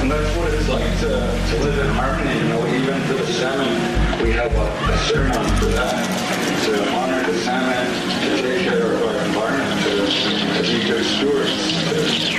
And that's what it's like to live in harmony. You know, even for the salmon, we have a ceremony for that, to honor the salmon, to take care of our environment, to be good stewards,